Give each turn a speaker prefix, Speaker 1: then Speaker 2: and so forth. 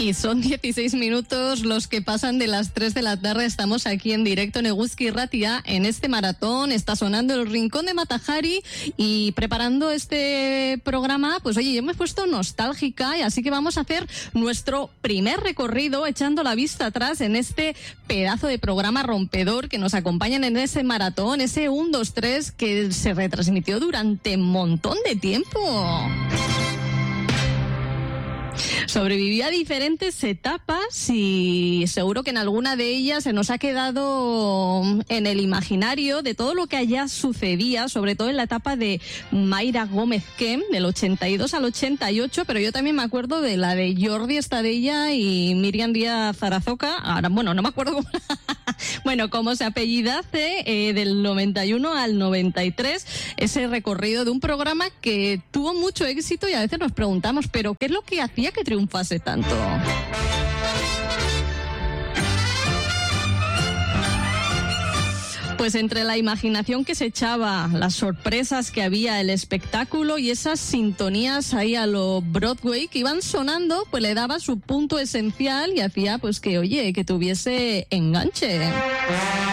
Speaker 1: Y son 16 minutos los que pasan de las 3 de la tarde. Estamos aquí en directo en Eguzki Irratia, en este maratón. Está sonando el Rincón de Matajari y preparando este programa, pues oye, yo me he puesto nostálgica y así que vamos a hacer nuestro primer recorrido echando la vista atrás en este pedazo de programa rompedor que nos acompañan en ese maratón, ese 1, 2, 3 que se retransmitió durante un montón de tiempo. Sobreviví a diferentes etapas y seguro que en alguna de ellas se nos ha quedado en el imaginario de todo lo que allá sucedía, sobre todo en la etapa de Mayra Gómez Kem, del 82 al 88, pero yo también me acuerdo de la de Jordi Estadella y Miriam Díaz Zarazoca. Ahora, bueno, no me acuerdo cómo, bueno, cómo se apellidase, del 91 al 93, ese recorrido de un programa que tuvo mucho éxito y a veces nos preguntamos, ¿pero qué es lo que hacía que triunfase tanto? Pues entre la imaginación que se echaba, las sorpresas que había, el espectáculo y esas sintonías ahí a lo Broadway que iban sonando, pues le daba su punto esencial y hacía pues que, oye, que tuviese enganche.